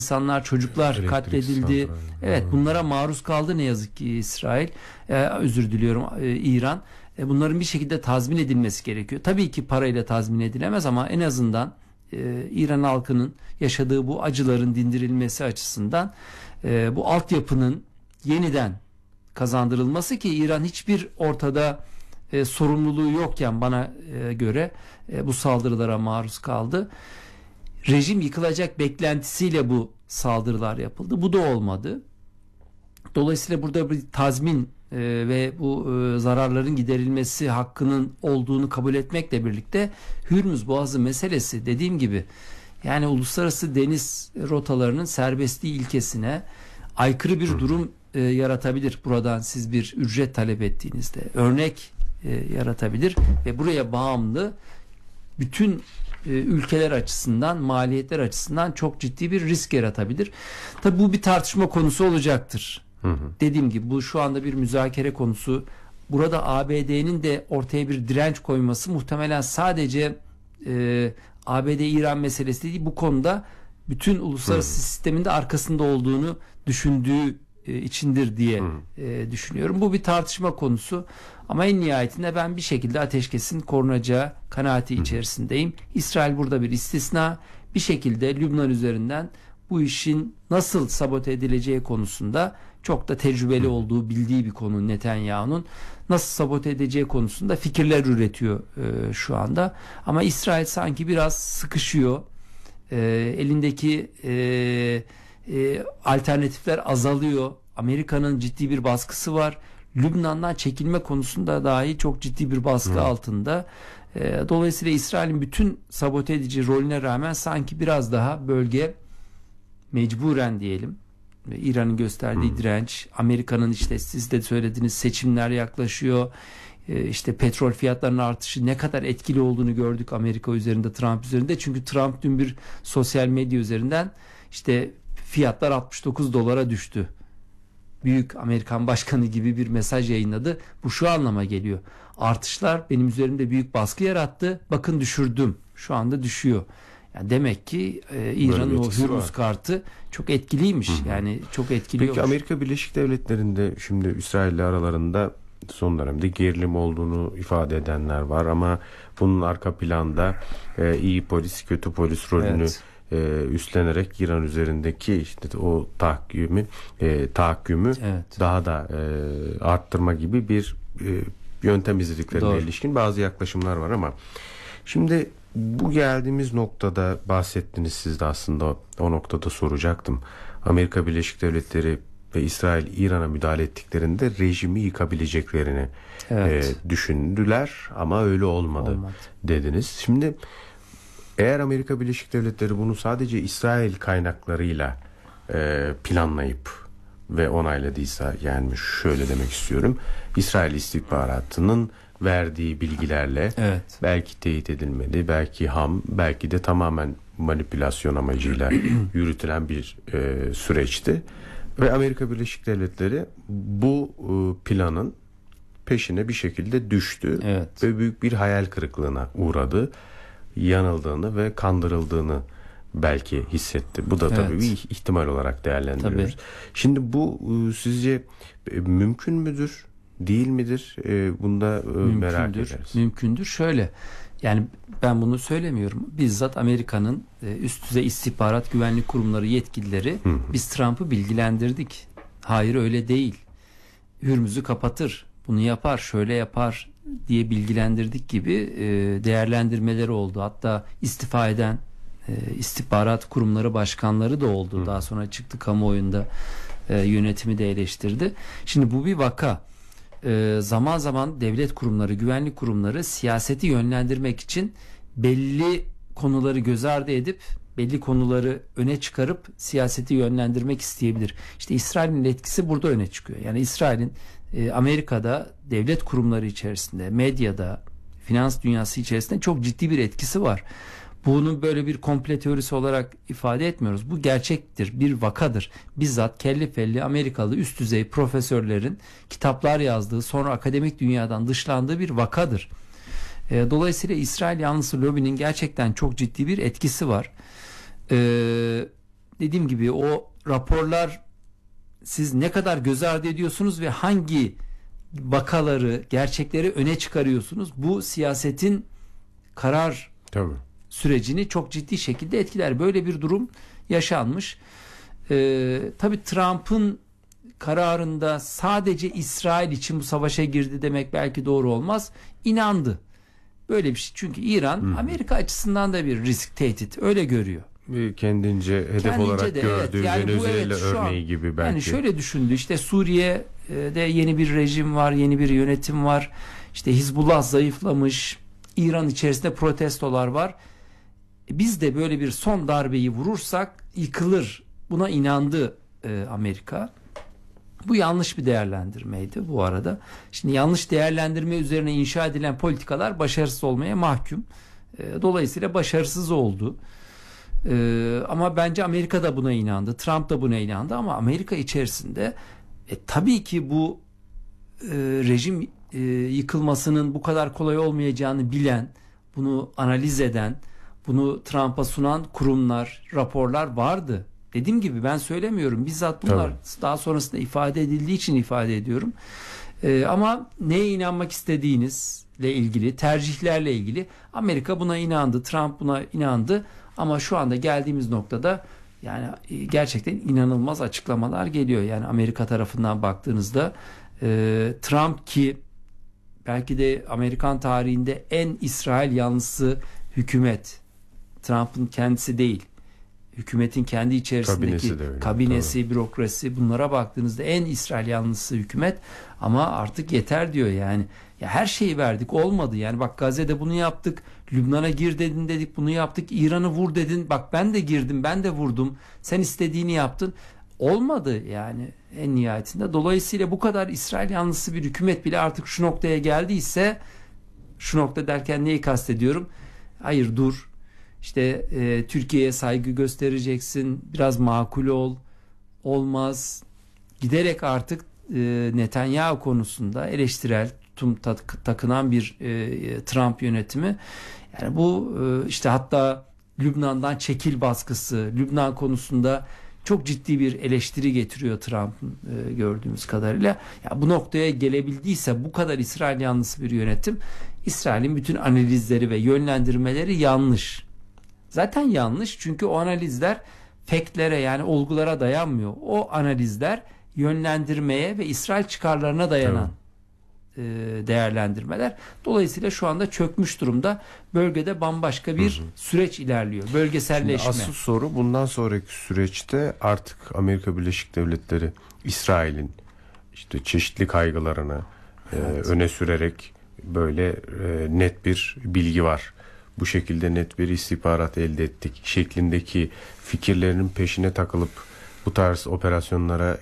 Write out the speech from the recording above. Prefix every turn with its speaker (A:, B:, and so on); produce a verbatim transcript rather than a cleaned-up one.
A: insanlar, çocuklar
B: Elektrik
A: katledildi.
B: santrali.
A: Evet, bunlara maruz kaldı ne yazık ki İsrail. Ee, özür diliyorum e, İran. E, bunların bir şekilde tazmin edilmesi gerekiyor. Tabii ki parayla tazmin edilemez ama en azından e, İran halkının yaşadığı bu acıların dindirilmesi açısından e, bu altyapının yeniden kazandırılması, ki İran hiçbir ortada e, sorumluluğu yokken bana e, göre e, bu saldırılara maruz kaldı. Rejim yıkılacak beklentisiyle bu saldırılar yapıldı. Bu da olmadı. Dolayısıyla burada bir tazmin e, ve bu e, zararların giderilmesi hakkının olduğunu kabul etmekle birlikte Hürmüz Boğazı meselesi, dediğim gibi, yani uluslararası deniz rotalarının serbestliği ilkesine aykırı bir durum e, yaratabilir. Buradan siz bir ücret talep ettiğinizde örnek e, yaratabilir ve buraya bağımlı bütün e, ülkeler açısından, maliyetler açısından çok ciddi bir risk yaratabilir. Tabii bu bir tartışma konusu olacaktır. Hı hı. Dediğim gibi bu şu anda bir müzakere konusu. Burada A B D'nin de ortaya bir direnç koyması muhtemelen sadece e, A B D-İran meselesi değil, bu konuda bütün uluslararası hı hı. sistemin de arkasında olduğunu düşündüğü e, içindir diye e, düşünüyorum. Bu bir tartışma konusu ama en nihayetinde ben bir şekilde ateşkesin korunacağı kanaati hı. içerisindeyim. İsrail burada bir istisna. Bir şekilde Lübnan üzerinden bu işin nasıl sabote edileceği konusunda çok da tecrübeli olduğu, bildiği bir konu Netanyahu'nun. Nasıl sabote edeceği konusunda fikirler üretiyor e, şu anda. Ama İsrail sanki biraz sıkışıyor. E, elindeki e, e, alternatifler azalıyor. Amerika'nın ciddi bir baskısı var. Lübnan'dan çekilme konusunda dahi çok ciddi bir baskı Hı. altında. E, dolayısıyla İsrail'in bütün sabote edici rolüne rağmen sanki biraz daha bölge mecburen diyelim, İran'ın gösterdiği hmm. direnç, Amerika'nın işte siz de söylediğiniz seçimler yaklaşıyor, ee, işte petrol fiyatlarının artışı ne kadar etkili olduğunu gördük Amerika üzerinde, Trump üzerinde. Çünkü Trump dün bir sosyal medya üzerinden işte fiyatlar altmış dokuz dolara düştü, büyük Amerikan başkanı gibi bir mesaj yayınladı. Bu şu anlama geliyor: artışlar benim üzerimde büyük baskı yarattı, bakın düşürdüm, şu anda düşüyor. Yani demek ki e, İran'ın o Hürmüz kartı çok etkiliymiş. Hı hı. Yani çok etkiliyormuş.
B: Peki Amerika Birleşik Devletleri'nde şimdi İsrail ile aralarında son dönemde gerilim olduğunu ifade edenler var ama bunun arka planda e, iyi polis kötü polis rolünü evet. e, üstlenerek İran üzerindeki işte o tahakkümü e, tahakkümü evet. daha da e, arttırma gibi bir e, yöntem izlediklerine Doğru. ilişkin bazı yaklaşımlar var ama şimdi bu geldiğimiz noktada bahsettiniz siz de, aslında o noktada soracaktım. Amerika Birleşik Devletleri ve İsrail İran'a müdahale ettiklerinde rejimi yıkabileceklerini evet. e, düşündüler ama öyle olmadı, olmadı dediniz. Şimdi eğer Amerika Birleşik Devletleri bunu sadece İsrail kaynaklarıyla e, planlayıp ve onayladıysa, yani şöyle demek istiyorum, İsrail istihbaratının verdiği bilgilerle evet. belki teyit edilmedi, belki ham, belki de tamamen manipülasyon amacıyla yürütülen bir e, süreçti. Ve Amerika Birleşik Devletleri bu e, planın peşine bir şekilde düştü evet. ve büyük bir hayal kırıklığına uğradı. Yanıldığını ve kandırıldığını belki hissetti. Bu da tabii evet. bir ihtimal olarak değerlendiriyoruz. Tabii. Şimdi bu e, sizce e, mümkün müdür? Değil midir? E, bunda e, merak ederiz.
A: Mümkündür. Şöyle, yani ben bunu söylemiyorum. Bizzat Amerika'nın e, üst düzey istihbarat güvenlik kurumları yetkilileri hı hı. biz Trump'ı bilgilendirdik. Hayır öyle değil. Hürmüz'ü kapatır, bunu yapar, şöyle yapar diye bilgilendirdik gibi e, değerlendirmeleri oldu. Hatta istifa eden e, istihbarat kurumları başkanları da oldu. Hı. Daha sonra çıktı kamuoyunda e, yönetimi de eleştirdi. Şimdi bu bir vaka. E, zaman zaman devlet kurumları, güvenlik kurumları siyaseti yönlendirmek için belli konuları göz ardı edip belli konuları öne çıkarıp siyaseti yönlendirmek isteyebilir. İşte İsrail'in etkisi burada öne çıkıyor. Yani İsrail'in e, Amerika'da devlet kurumları içerisinde, medyada, finans dünyası içerisinde çok ciddi bir etkisi var. Bunu böyle bir komple teorisi olarak ifade etmiyoruz. Bu gerçektir, bir vakadır. Bizzat kelli felli Amerikalı üst düzey profesörlerin kitaplar yazdığı, sonra akademik dünyadan dışlandığı bir vakadır. E, dolayısıyla İsrail yanlısı lobinin gerçekten çok ciddi bir etkisi var. E, dediğim gibi o raporlar siz ne kadar göz ardı ediyorsunuz ve hangi vakaları, gerçekleri öne çıkarıyorsunuz? Bu siyasetin karar
B: Tabii.
A: sürecini çok ciddi şekilde etkiler. Böyle bir durum yaşanmış. Ee, tabii Trump'ın kararında sadece İsrail için bu savaşa girdi demek belki doğru olmaz. İnandı. Böyle bir şey. Çünkü İran
B: Hı.
A: Amerika açısından da bir risk, tehdit. Öyle görüyor.
B: Kendince hedef
A: Kendince
B: olarak
A: de,
B: gördüğü
A: evet. Yani bu,
B: Venezuela
A: evet, şu an-
B: örneği gibi belki.
A: Yani şöyle düşündü. İşte Suriye'de yeni bir rejim var, yeni bir yönetim var. İşte Hizbullah zayıflamış. İran içerisinde protestolar var. Biz de böyle bir son darbeyi vurursak yıkılır. Buna inandı e, Amerika. Bu yanlış bir değerlendirmeydi bu arada. Şimdi yanlış değerlendirme üzerine inşa edilen politikalar başarısız olmaya mahkum. E, dolayısıyla başarısız oldu. E, ama bence Amerika da buna inandı. Trump da buna inandı ama Amerika içerisinde e, tabii ki bu e, rejim e, yıkılmasının bu kadar kolay olmayacağını bilen, bunu analiz eden, bunu Trump'a sunan kurumlar, raporlar vardı. Dediğim gibi ben söylemiyorum. Bizzat bunlar Tabii. daha sonrasında ifade edildiği için ifade ediyorum. Ee, ama neye inanmak istediğinizle ilgili, tercihlerle ilgili Amerika buna inandı, Trump buna inandı. Ama şu anda geldiğimiz noktada yani gerçekten inanılmaz açıklamalar geliyor. Yani Amerika tarafından baktığınızda e, Trump ki belki de Amerikan tarihinde en İsrail yanlısı hükümet. Trump'ın kendisi değil. Hükümetin kendi içerisindeki
B: kabinesi, öyle,
A: kabinesi bürokrasi, bunlara baktığınızda en İsrail yanlısı hükümet. Ama artık yeter diyor yani. Ya her şeyi verdik, olmadı. Yani bak Gazze'de bunu yaptık. Lübnan'a gir dedin dedik, bunu yaptık. İran'ı vur dedin. Bak ben de girdim, ben de vurdum. Sen istediğini yaptın. Olmadı yani en nihayetinde. Dolayısıyla bu kadar İsrail yanlısı bir hükümet bile artık şu noktaya geldiyse, şu nokta derken neyi kastediyorum? Hayır dur. İşte e, Türkiye'ye saygı göstereceksin. Biraz makul ol. Olmaz. Giderek artık e, Netanyahu konusunda eleştirel tutum tak, takınan bir e, Trump yönetimi. Yani bu e, işte hatta Lübnan'dan çekil baskısı, Lübnan konusunda çok ciddi bir eleştiri getiriyor Trump'ın e, gördüğümüz kadarıyla. Ya bu noktaya gelebildiyse bu kadar İsrail yanlısı bir yönetim, İsrail'in bütün analizleri ve yönlendirmeleri yanlış. Zaten yanlış çünkü o analizler fact'lere yani olgulara dayanmıyor. O analizler yönlendirmeye ve İsrail çıkarlarına dayanan e, değerlendirmeler. Dolayısıyla şu anda çökmüş durumda. Bölgede bambaşka bir hı hı. süreç ilerliyor. Bölgeselleşme.
B: Şimdi asıl soru bundan sonraki süreçte artık Amerika Birleşik Devletleri İsrail'in işte çeşitli kaygılarını evet. e, öne sürerek böyle e, net bir bilgi var. Bu şekilde net bir istihbarat elde ettik şeklindeki fikirlerinin peşine takılıp bu tarz operasyonlara